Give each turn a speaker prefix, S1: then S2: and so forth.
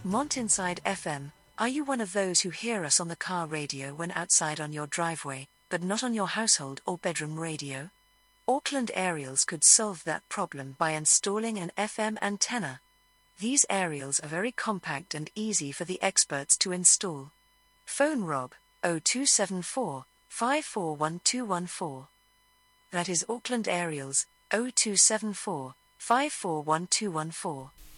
S1: Mountainside FM, are you one of those who hear us on the car radio when outside on your driveway, but not on your household or bedroom radio? Auckland Aerials could solve that problem by installing an FM antenna. These aerials are very compact and easy for the experts to install. Phone Rob 0274 541214. That is Auckland Aerials 0274 541214.